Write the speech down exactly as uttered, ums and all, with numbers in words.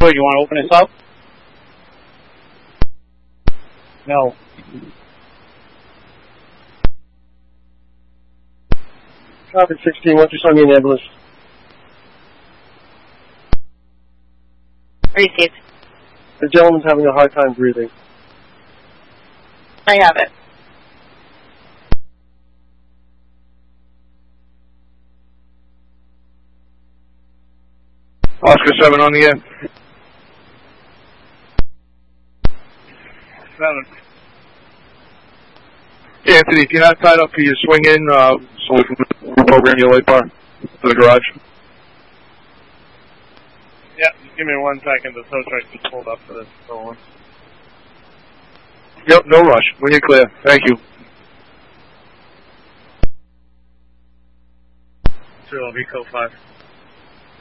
Good, you want to open this up? No. Traffic sixteen, what's your son in the ambulance? Received. The gentleman's having a hard time breathing. I have it. Oscar seven on the end. Seven. Anthony, if you're not tied up, can you swing in uh, so we can program your light bar to the garage? Yeah, just give me one second. The tow truck just pulled up for this stolen. Yep, no rush. When you're clear. Thank you. Zero, Vico five.